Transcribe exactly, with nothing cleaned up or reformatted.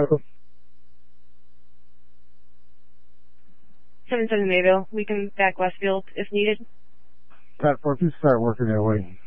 Hello? seven seven Mayville. We can back Westfield if needed. Pat four two, start working that way.